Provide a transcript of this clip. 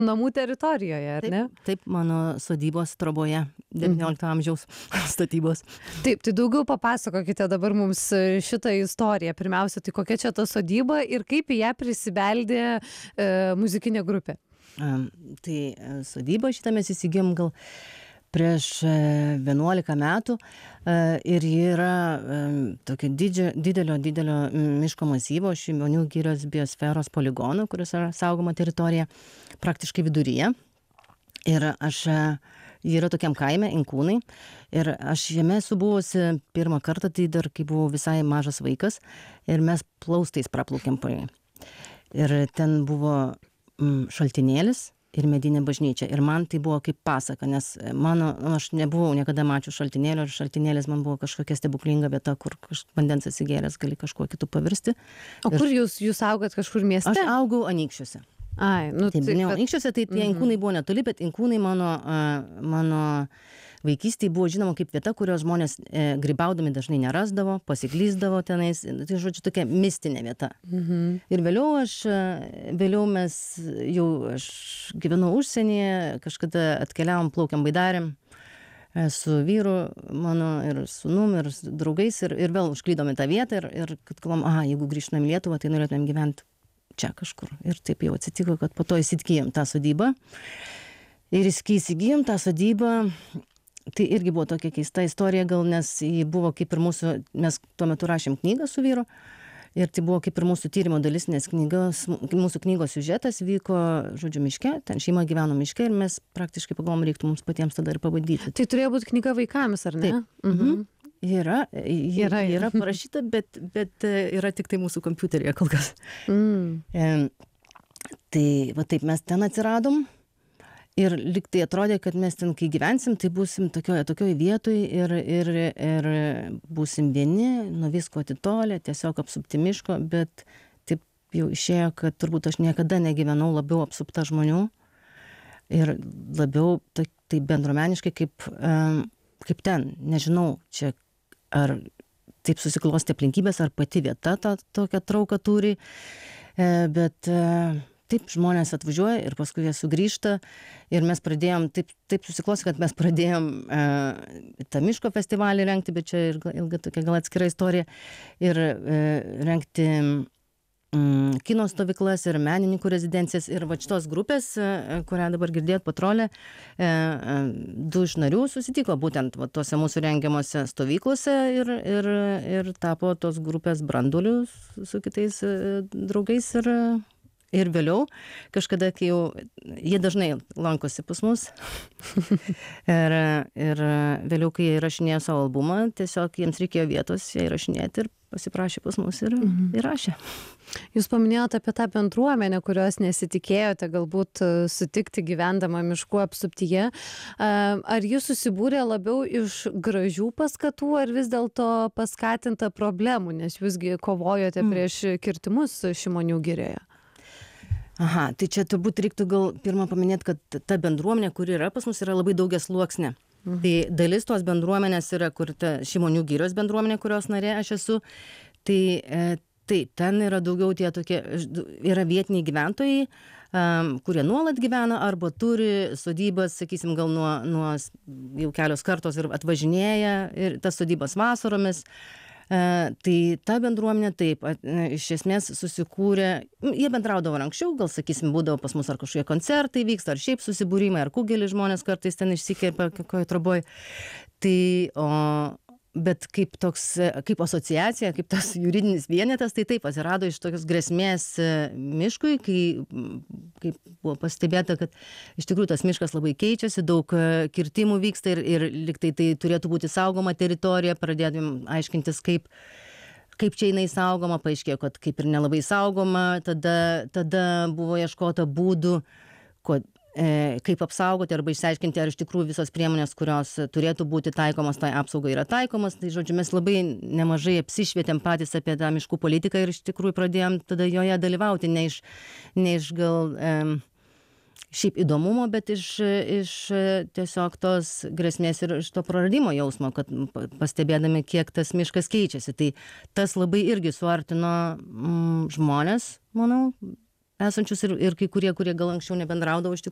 namų teritorijoje, ar ne? Taip, mano sodybos troboje 19 amžiaus statybos. Taip, tai daugiau papasakokite dabar mums šitą istoriją. Pirmiausia, tai kokia čia ta sodyba ir kaip į ją prisibeldė muzikinė grupė? Tai sodybą šitą mes įsigijom gal prieš 11 metų ir ji yra tokio didelio miško masyvo, Šimonių girios biosferos poligono, kuris yra saugoma teritorija, praktiškai viduryje. Ir ji yra tokiam kaime, Inkūnai, ir aš jame esu buvusi pirmą kartą, tai dar kai buvau visai mažas vaikas, ir mes plaustais praplaukėm po jį. Ir ten buvo šaltinėlis ir medinė bažnyčia. Ir man tai buvo kaip pasaka, nes aš nebuvau niekada mačius šaltinėlio, ir šaltinėlis man buvo kažkokia stebuklinga vieta, kur vandens atsigėręs gali kažkuo kitu pavirsti. O kur jūs augat, kažkur mieste? Aš augau Anykščiuose. Anykščiuose, tai tie Inkūnai buvo netoli, bet Inkūnai mano vaikystėje buvo žinoma kaip vieta, kurios žmonės grybaudami dažnai nerasdavo, pasiklysdavo tenais, tai žodžiu tokia mistinė vieta. Ir vėliau aš gyvenau užsienyje, kažkada atkeliavom, plaukiam Baidarėm su vyru mano ir sūnum ir draugais ir vėl užklydom į tą vietą ir kad kalbam, jeigu grįžtumėm į Lietuvą, tai norėtumėm gyventi čia kažkur. Ir taip jau atsitiko, kad po to įsigijom tą sodybą. Ir kai įsigijom tą sodybą, tai irgi buvo tokia keista istorija gal, nes ji buvo kaip ir mes tuo metu rašėm knygą su vyru, ir tai buvo kaip ir mūsų tyrimo dalis, nes mūsų knygos siužetas vyko, žodžiu, miške, ten šeima gyveno miške ir mes praktiškai pagalvom, reiktų mums patiems tada ir pabandyti. Tai turėjo būti knyga vaikams, ar ne? Taip. Yra parašyta, bet yra tik tai mūsų kompiuteryje kol kas. Tai va taip mes ten atsiradom ir lyg tai atrodė, kad mes ten, kai gyvensim, tai būsim tokioje vietoje ir būsim vieni, nuo visko atitolę, tiesiog apsupti miško, bet taip jau išėjo, kad turbūt aš niekada negyvenau labiau apsupta žmonių ir labiau tai bendruomeniškai kaip ten, nežinau, čia ar taip susiklostė aplinkybės, ar pati vieta tokią trauką turi, bet taip žmonės atvažiuoja ir paskui jie sugrįžta ir mes pradėjom, taip susiklostė, kad mes pradėjom tą miško festivalį rengti, bet čia ilga tokia gal atskira istorija, ir rengti kino stovyklas ir menininkų rezidencijas ir va šitos grupės, kurią dabar girdėjot, Patrolė, 2 iš narių susitiko būtent va tuose mūsų rengiamuose stovyklose ir tapo tos grupės branduoliu su kitais draugais ir vėliau, kažkada, kai jau jie dažnai lankosi pas mus ir vėliau, kai jie įrašinėjo savo albumą, tiesiog jiems reikėjo vietos jie įrašinėti ir pasiprašė pas mus ir įrašė. Jūs paminėjote apie tą bendruomenę, kurios nesitikėjote galbūt sutikti gyvendama miškų apsuptyje. Ar jūs susibūrė labiau iš gražių paskatų, ar vis dėlto paskatinta problemų, nes jūsgi kovojote prieš kirtimus Šimonių girioje? Tai čia turbūt reiktų gal pirmą paminėti, kad ta bendruomenė, kuri yra pas mus, yra labai daugiasluoksnė. Tai dalis tos bendruomenės yra, kur ta Šimonių girios bendruomenė, kurios narė aš esu, tai ten yra daugiau tie tokie, yra vietiniai gyventojai, kurie nuolat gyvena arba turi sodybas, sakysim, gal nuo jau kelios kartos ir atvažinėja ir tas sodybas vasaromis. Tai ta bendruomenė taip, iš esmės susikūrė, jie bendraudavo anksčiau, gal sakysim, būdavo pas mus ar kažkokie koncertai vyksta, ar šiaip susibūrimai, ar kugelį žmonės kartais ten išsikėpia kokioj troboj. Bet kaip asociacija, kaip tas juridinis vienetas, tai taip atsirado iš tokios grėsmės miškui, kai buvo pastebėta, kad iš tikrųjų tas miškas labai keičiasi, daug kirtimų vyksta ir lyg tai turėtų būti saugoma teritorija, pradėtum aiškintis, kaip čia jinai saugoma, paaiškėjo, kad kaip ir nelabai saugoma, tada buvo ieškota būdų, kaip apsaugoti arba išsiaiškinti, ar iš tikrųjų visos priemonės, kurios turėtų būti taikomos, tai apsaugai yra taikomas. Tai žodžiu, mes labai nemažai apsišvietėm patys apie tą miškų politiką ir iš tikrųjų pradėjom tada joje dalyvauti, ne iš gal šiaip įdomumo, bet iš tiesiog tos grėsmės ir iš to praradimo jausmo, kad pastebėdami, kiek tas miškas keičiasi. Tai tas labai irgi suartino žmonės, manau, esančius ir kai kurie gal anksčiau nebendraudavo iš tikrųjų